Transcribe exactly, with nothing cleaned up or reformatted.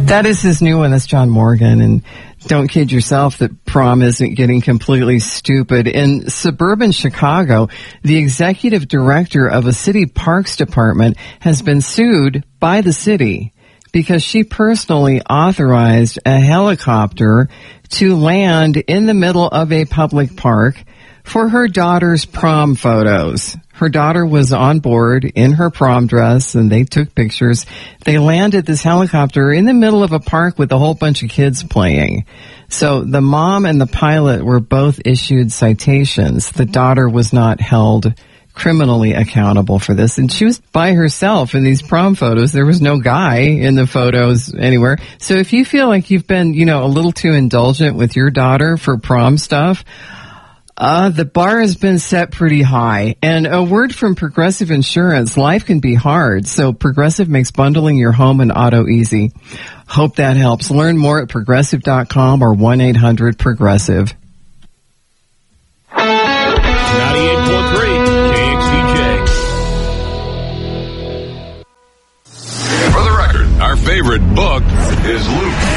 That is his new one. That's John Morgan. And don't kid yourself that prom isn't getting completely stupid. In suburban Chicago, the executive director of a city parks department has been sued by the city because she personally authorized a helicopter to land in the middle of a public park for her daughter's prom photos. Her daughter was on board in her prom dress, and they took pictures. They landed this helicopter in the middle of a park with a whole bunch of kids playing. So the mom and the pilot were both issued citations. The daughter was not held criminally accountable for this, and she was by herself in these prom photos. There was no guy in the photos anywhere. So if you feel like you've been, you know, a little too indulgent with your daughter for prom stuff, Uh, the bar has been set pretty high. And a word from Progressive Insurance, life can be hard, so Progressive makes bundling your home and auto easy. Hope that helps. Learn more at progressive dot com or one eight hundred progressive. ninety-eight point three K X D J. For the record, our favorite book is Luke.